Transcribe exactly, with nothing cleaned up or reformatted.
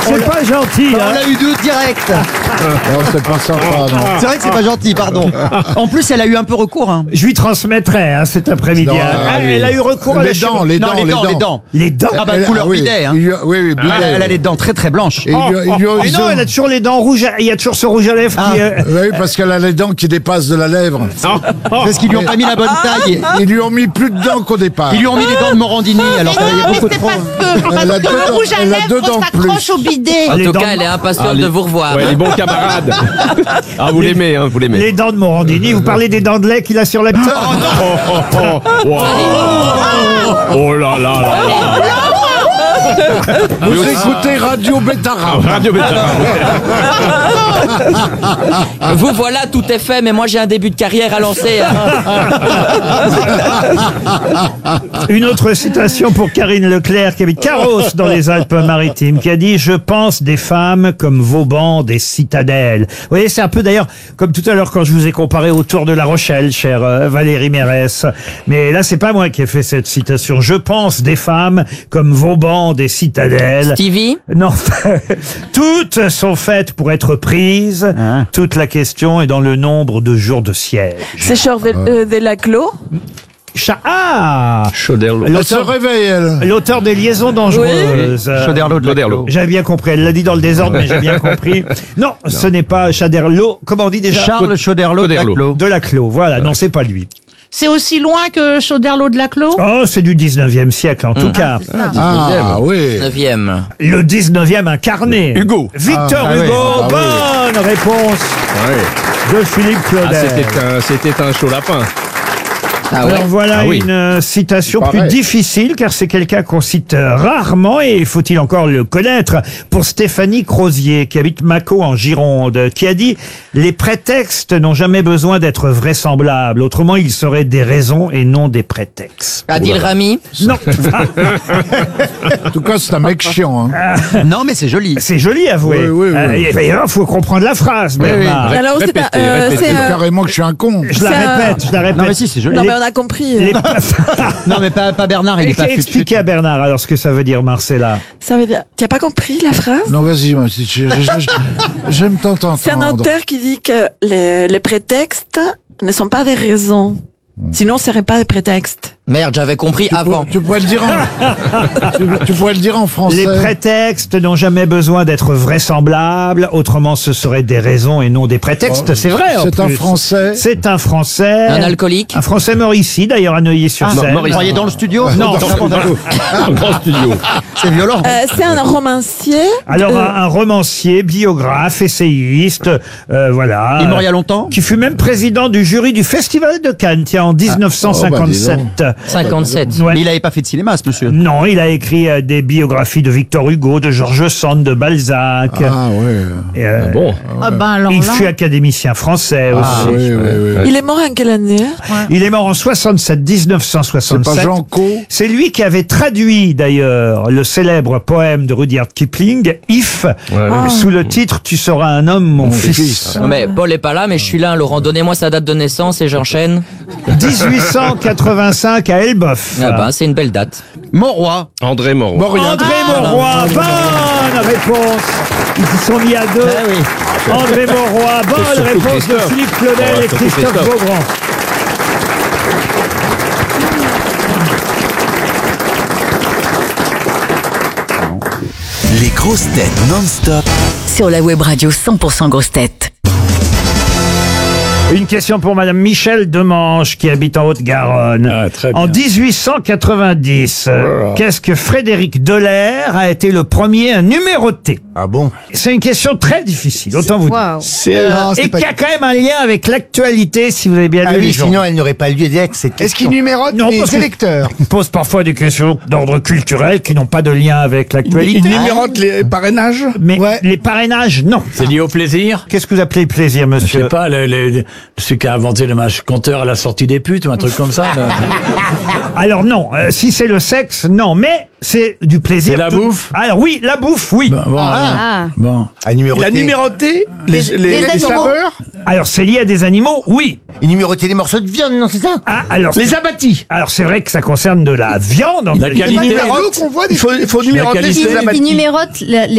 C'est pas gentil. On Hein. l'a eu deux direct. Non, c'est pas sympa, non. C'est vrai que c'est pas gentil, pardon. En plus, elle a eu un peu recours. Hein. Je lui transmettrai hein, cet après-midi. Non, Ah, ah, elle oui. a eu recours à Les la dents, les non, dents, les dents, les dents. Les dents. Ah bah Elle- couleur ah oui, bidet. Hein. il lui a- Oui, oui, bidet. Ah, elle a les dents très très blanches. Et il lui a- il lui a- Mais ils non, ont- elle a toujours les dents rouges. à- Il y a toujours ce rouge à lèvres Ah. qui. euh, Oui, parce qu'elle a les dents qui dépassent de la lèvre. Parce qu'ils lui ont pas mis la bonne taille. Ils lui ont mis plus de dents qu'au départ. Ils lui ont mis les dents de Morandini, alors qu'il y a beaucoup de trop. Elle a deux dents, rouge à elle a deux lèvres dents de s'accroche plus. au bidet. En Les tout dents cas, de- elle est impatiente Ah, les- de vous revoir. Ouais, les bons camarades. Ah, vous l'aimez, hein, vous l'aimez. Les dents de Morandini. Vous parlez des dents de lait qu'il a sur la tête. Oh, oh, oh, wow. Oh là là là là. Vous écoutez Radio Bétarab. Radio Bétarab. Vous voilà, tout est fait, mais moi j'ai un début de carrière à lancer. hein. Une autre citation pour Karine Leclerc qui habite Carros dans les Alpes-Maritimes qui a dit « Je pense des femmes comme Vauban des citadelles ». Vous voyez, c'est un peu d'ailleurs comme tout à l'heure quand je vous ai comparé au Tour de la Rochelle, chère euh, Valérie Mérès. Mais là, c'est pas moi qui ai fait cette citation. « Je pense des femmes comme Vauban des citadelles ». Stevie, Non, toutes sont faites pour être prises. Hein. Toute la question est dans le nombre de jours de siège. C'est Charles de, euh, de Laclos. Cha- ah Chauderlot. Elle se réveille, elle. L'auteur des liaisons dangereuses. Euh, Choderlos de Choderlos. J'avais bien compris. Elle l'a dit dans le désordre, mais j'ai bien compris. Non, ce n'est pas Chaderlo. Comment on dit déjà Charles Choderlos de Choderlos. Laclos. de Laclos. Voilà. Non, c'est pas lui. C'est aussi loin que Chauderlot de Laclos. Oh, c'est du dix-neuvième siècle, en tout cas. Ah, oui. neuvième. Le dix-neuvième incarné. Hugo. Victor Ah, Hugo. ah, oui. Bonne réponse Ouais. de Philippe Ah, Claudel. c'était un, c'était un chaud lapin. Ah ouais. Alors voilà Ah oui. une euh, citation C'est plus pareil. difficile car c'est quelqu'un qu'on cite euh, rarement et faut-il encore le connaître pour Stéphanie Crozier qui habite Mâcon en Gironde qui a dit « Les prétextes n'ont jamais besoin d'être vraisemblables, autrement ils seraient des raisons et non des prétextes. Adil Rami, » Non, En tout cas, c'est un mec chiant. Hein. Non, mais c'est joli. c'est joli à avouer. Oui, oui, oui. Il faut comprendre la phrase, Bernard. Ré- Alors, c'est répétez, un, euh, répétez. c'est C'est un- carrément que je suis un con. Je la c'est un- répète, je la répète. Non, mais si, c'est joli. Non, Les- mais on a compris. Les- Non, mais pas, pas Bernard, il est pas fut-fut. Expliquez à Bernard alors ce que ça veut dire, Marcella. Ça veut dire. Tu n'as pas compris la phrase? Non, vas-y, moi, si tu- je- je- je- j'aime tant t'entendre. C'est un auteur qui dit que les, les prétextes ne sont pas des raisons. Sinon, ce serait pas des prétextes. merde, j'avais compris Tu avant. pourrais- Tu pourrais le dire en, tu, tu pourrais le dire en français. Les prétextes n'ont jamais besoin d'être vraisemblables, autrement ce seraient des raisons et non des prétextes. Oh, c'est vrai. en c'est un plus. Français. C'est un Français. Un alcoolique. Un Français mort ici, d'ailleurs, à Neuilly-sur-Seine. Ah, mort Vous ici. croyez dans le studio? Non, Dans le grand studio. C'est violent. Euh, c'est un romancier. alors Euh, un, un romancier, biographe, essayiste, euh, voilà. Il est mort il y a longtemps? Qui fut même président du jury du Festival de Cannes, tiens, en dix-neuf cent cinquante-sept. cinquantasept. Ouais. Mais il avait pas fait de cinéma, ce monsieur. Non, il a écrit euh, des biographies de Victor Hugo, de Georges Sand, de Balzac. Ah, ouais. Et, euh, Bon. Ah ben alors il là. fut académicien français Ah, aussi. oui, oui, oui. Il est mort en quelle année? Il est mort en soixante-sept, dix-neuf cent C'est pas soixante-sept. Jean Co. C'est lui qui avait traduit d'ailleurs le célèbre poème de Rudyard Kipling, If, Ouais. sous le titre Tu seras un homme, mon, fils. fils. Non, mais Paul est pas là, mais je suis là, Laurent. Donnez-moi sa date de naissance et j'enchaîne. dix-huit cent quatre-vingt-cinq à Elbeuf. Ah ben, c'est une belle date. Mauroy. André Moreau. Mauriac. André Mauroy, bonne réponse. Ils se sont mis à deux. Eh oui. André Mauroy, bonne surtout réponse de Christophe. Philippe Claudel Oh, et surtout Christophe Christophe. Beaugrand. Les grosses têtes non-stop. Sur la web radio cent pour cent grosses têtes. Une question pour Madame Michel Demange qui habite en Haute-Garonne. Ah, très bien. En dix-huit cent quatre-vingt-dix, euh, qu'est-ce que Frédéric Delair a été le premier à numéroter? Ah bon? C'est une question très difficile, autant vous dire. Waouh. C'est Euh, et qui a quand même un lien avec l'actualité, si vous avez bien Ah lu les oui, journaux. sinon elle n'aurait pas lieu d'être cette Est-ce qu'il question. numérote Non, les parce que- électeurs? On pose parfois des questions d'ordre culturel qui n'ont pas de lien avec l'actualité. Il numérote les parrainages? Mais Ouais. les parrainages, non. C'est lié au plaisir? Qu'est-ce que vous appelez plaisir, Je sais monsieur? pas, le, le- celui qui a inventé le match compteur à la sortie des putes ou un truc comme ça. là. Alors non, euh, si c'est le sexe, non, mais c'est du plaisir. C'est la tout- bouffe? Alors oui, la bouffe, oui. Bon, bon, Ah. bon. À numéroter. Il a numéroté les, les, les les animaux. saveurs? Alors c'est lié à des animaux, oui. Il numérotait les morceaux de viande, non, c'est ça? Ah, alors Les abattis. alors c'est vrai que ça concerne de la viande. en La quelque qualité. qu'on voit, il faut, il faut La numéroter qualité. les Il abattis. numérote la- les